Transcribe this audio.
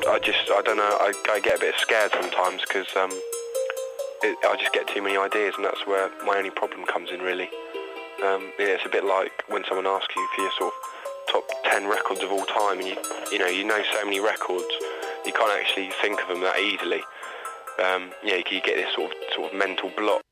I don't know, I get a bit scared sometimes because I just get too many ideas, and that's where my only problem comes in, really. It's a bit like when someone asks you for your sort of top 10 records of all time, and you know so many records, you can't actually think of them that easily. You get this sort of mental block.